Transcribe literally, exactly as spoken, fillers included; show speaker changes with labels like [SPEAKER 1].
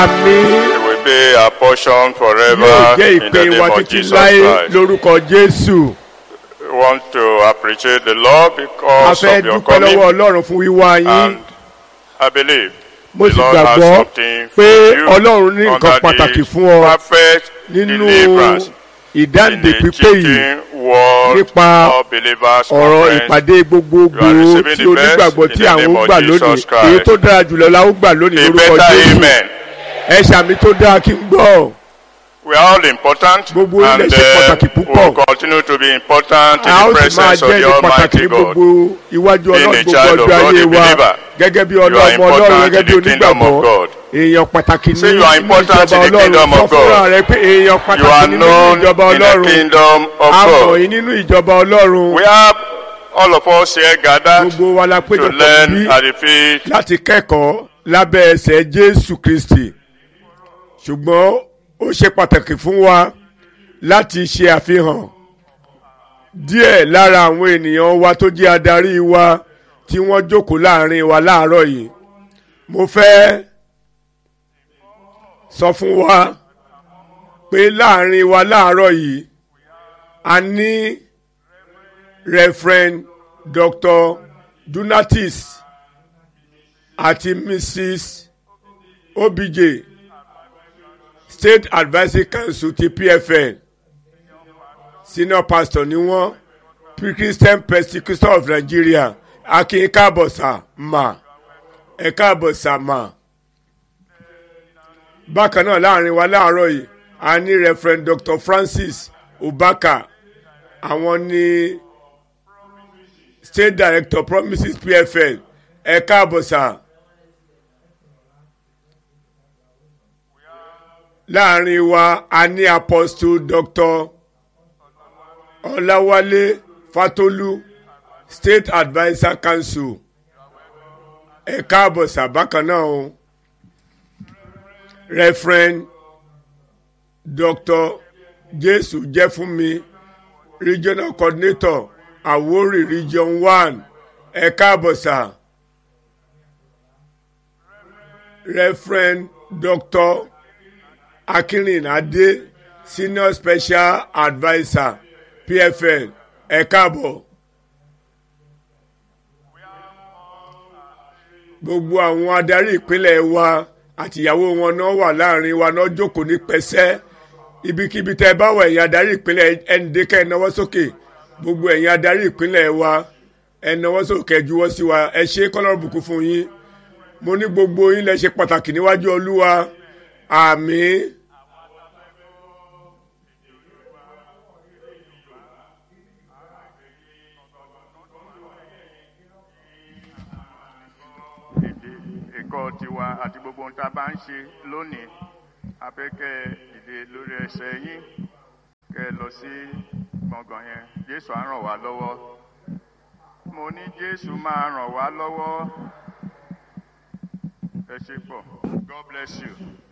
[SPEAKER 1] Àmín.
[SPEAKER 2] It will be our portion
[SPEAKER 1] Yóò
[SPEAKER 2] forever
[SPEAKER 1] jẹ́
[SPEAKER 2] in the
[SPEAKER 1] ìpín wa
[SPEAKER 2] name of
[SPEAKER 1] títí
[SPEAKER 2] Jesus
[SPEAKER 1] láé
[SPEAKER 2] Christ.
[SPEAKER 1] lórúkọ Jésù.
[SPEAKER 2] We want to appreciate the Lord
[SPEAKER 1] A
[SPEAKER 2] because
[SPEAKER 1] fẹ́
[SPEAKER 2] of your
[SPEAKER 1] dúpẹ́ lọ́wọ́
[SPEAKER 2] coming,
[SPEAKER 1] Ọlọ́run fún wíwá yín.
[SPEAKER 2] and I believe
[SPEAKER 1] Mo
[SPEAKER 2] the
[SPEAKER 1] sì
[SPEAKER 2] Lord has
[SPEAKER 1] gbàgbọ́
[SPEAKER 2] something for
[SPEAKER 1] pé
[SPEAKER 2] you
[SPEAKER 1] Ọlọ́run ní nǹkan
[SPEAKER 2] under
[SPEAKER 1] pàtàkì
[SPEAKER 2] the
[SPEAKER 1] fún ọ
[SPEAKER 2] perfect
[SPEAKER 1] nínú
[SPEAKER 2] deliverance in
[SPEAKER 1] ìdáǹdè
[SPEAKER 2] the
[SPEAKER 1] pípé yìí
[SPEAKER 2] Chicken World
[SPEAKER 1] nípa
[SPEAKER 2] of Believers
[SPEAKER 1] ọ̀rọ̀
[SPEAKER 2] Conference.
[SPEAKER 1] ìpàdé gbogbogbò
[SPEAKER 2] You are receiving
[SPEAKER 1] tí
[SPEAKER 2] the best
[SPEAKER 1] onígbàgbọ́
[SPEAKER 2] in
[SPEAKER 1] tí
[SPEAKER 2] the
[SPEAKER 1] àwọn
[SPEAKER 2] name
[SPEAKER 1] ń
[SPEAKER 2] of
[SPEAKER 1] gbà
[SPEAKER 2] Jesus
[SPEAKER 1] lónìí.
[SPEAKER 2] Christ.
[SPEAKER 1] Èyí tó dára jùlọ la ó gbà lónìí
[SPEAKER 2] A
[SPEAKER 1] lórúkọ
[SPEAKER 2] better
[SPEAKER 1] Jésù.
[SPEAKER 2] amen.
[SPEAKER 1] Ẹ ṣàmì tó dáa kí n gbọ́.
[SPEAKER 2] We are all important,
[SPEAKER 1] Gbogbo ilẹ̀
[SPEAKER 2] and
[SPEAKER 1] ṣe pàtàkì
[SPEAKER 2] uh, we
[SPEAKER 1] púpọ̀.
[SPEAKER 2] will continue to be important in
[SPEAKER 1] A ó
[SPEAKER 2] the
[SPEAKER 1] sì máa
[SPEAKER 2] presence of
[SPEAKER 1] jẹ́
[SPEAKER 2] the
[SPEAKER 1] ní pàtàkì
[SPEAKER 2] Almighty
[SPEAKER 1] ní
[SPEAKER 2] God.
[SPEAKER 1] gbogbo iwájú
[SPEAKER 2] Being
[SPEAKER 1] Ọlọ́run
[SPEAKER 2] a
[SPEAKER 1] gbogbo
[SPEAKER 2] child of
[SPEAKER 1] ọjọ́
[SPEAKER 2] God,
[SPEAKER 1] ayé
[SPEAKER 2] a
[SPEAKER 1] wa
[SPEAKER 2] believer,
[SPEAKER 1] gẹ́gẹ́ bí
[SPEAKER 2] you are
[SPEAKER 1] ọlọ́mọ Ọlọ́run
[SPEAKER 2] important
[SPEAKER 1] gẹ́gẹ́
[SPEAKER 2] in
[SPEAKER 1] bí
[SPEAKER 2] the kingdom of
[SPEAKER 1] onígbàgbọ́.
[SPEAKER 2] God.
[SPEAKER 1] Èèyàn pàtàkì ní
[SPEAKER 2] Say you are
[SPEAKER 1] nínú
[SPEAKER 2] important
[SPEAKER 1] ìjọba
[SPEAKER 2] in the
[SPEAKER 1] Ọlọ́run.
[SPEAKER 2] kingdom
[SPEAKER 1] Sọ
[SPEAKER 2] of
[SPEAKER 1] fúnra
[SPEAKER 2] God.
[SPEAKER 1] rẹ pé èèyàn
[SPEAKER 2] You
[SPEAKER 1] pàtàkì
[SPEAKER 2] are
[SPEAKER 1] ní nínú
[SPEAKER 2] known
[SPEAKER 1] ìjọba
[SPEAKER 2] in the
[SPEAKER 1] Ọlọ́run.
[SPEAKER 2] kingdom of
[SPEAKER 1] A mọ̀
[SPEAKER 2] God.
[SPEAKER 1] yín nínú ìjọba Ọlọ́run.
[SPEAKER 2] We have all of us here gathered
[SPEAKER 1] Gbogbo wa la
[SPEAKER 2] to
[SPEAKER 1] péjọpọ̀
[SPEAKER 2] learn
[SPEAKER 1] bí
[SPEAKER 2] at the feet
[SPEAKER 1] láti kẹ́kọ̀ọ́ lábẹ́ ẹsẹ̀ Jésù Kristi. Ṣùgbọ́n ó ṣe pàtàkì fún wa láti ṣe àfihàn díẹ̀ lára àwọn ènìyàn wa tó jẹ́ adarí wa tí wọ́n jókòó láàrin wa láàárọ̀ yìí. Mo fẹ́ sọ fún wa pé láàrin wa láàárọ̀ yìí a ní Reverend Doctor Dunatis àti Missus Obije, State Advisory Council ti P F N, Senior Pastor ni wọ́n, Pre-Christian Persecutor of Nigeria. Akin káàbọ̀ sà mà, ẹ káàbọ̀ sà mà. Bákan náà láàrin wa láàárọ̀ yìí a ní Reverend Doctor Francis Ubaka, àwọn ni State Director Promises P F N, ẹ káàbọ̀ sà. Láàrin wa a ní Apostle Doctor Ọláwálé Fatolu, State Advisory Council, ẹ káàbọ̀ sà bákan náà o. Reverend Doctor Jésù Jẹ́fúnmi, Regional Coordinator Àwórì Region one, ẹ káàbọ̀ sà. Reverend Doctor Akinrinade, Senior Special Adviser P F N, ẹ káàbọ̀. Gbogbo àwọn adarí ìpínlẹ̀ wa àtìyàwó wọn náà wà láàrin wa náà jókòó ní pẹ́sẹ́. Ibikíbi tẹ́ bá wà ẹ̀yin adarí ìpínlẹ̀ ẹnìdékẹ́ ẹ nawọ́ sókè. Gbogbo ẹ̀yin adarí ìpínlẹ̀ wa ẹ nawọ́ sókè juwọ́ sí wa. Ẹ ṣe kọ́lọ́run bùkún fún yín. Mo ní gbogbo yín lẹ ṣe pàtàkì níwájú Olúwa. Àmín.
[SPEAKER 2] ẹ̀kọ́ tiwa àti gbogbo ohun tá a bá ń ṣe lónìí, a fẹ́ kẹ́ ẹ dìde lórí ẹsẹ̀ yín, kẹ́ ẹ lọ sí gbọ̀ngàn yẹn. Jésù á ràn wá lọ́wọ́. Mo ní Jésù máa ràn wá lọ́wọ́. Ẹ ṣé pọ̀. God bless you.